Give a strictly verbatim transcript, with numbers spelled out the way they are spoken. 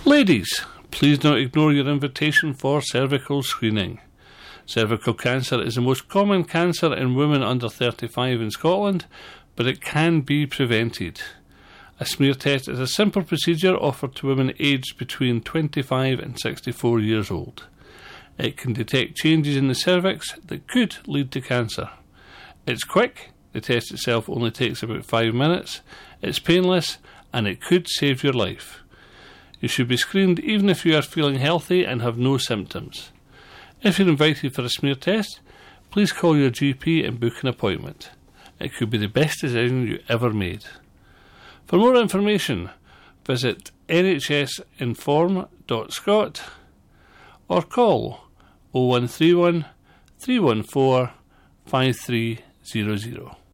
Ladies, please don't ignore your invitation for cervical screening. Cervical cancer is the most common cancer in women under thirty-five in Scotland, but it can be prevented. A smear test is a simple procedure offered to women aged between twenty-five and sixty-four years old. It can detect changes in the cervix that could lead to cancer. It's quick, the test itself only takes about five minutes, it's painless, and it could save your life. You should be screened even if you are feeling healthy and have no symptoms. If you're invited for a smear test, please call your G P and book an appointment. It could be the best decision you ever made. For more information, visit n h s inform dot scot or call oh one three one, three one four, five three zero zero.